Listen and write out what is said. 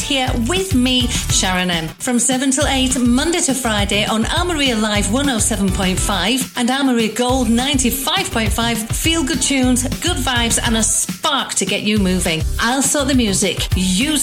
here with me, Sharon M. From 7 till 8, Monday to Friday on Armoury Live 107.5 and Armoury Gold 95.5. Feel good tunes, good vibes and a spark to get you moving. I'll sort the music. You